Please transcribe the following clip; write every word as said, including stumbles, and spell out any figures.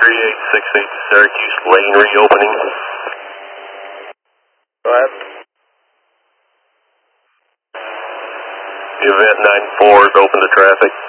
three eight six eight Syracuse, lane reopening. Go ahead. Event nine four is open to traffic.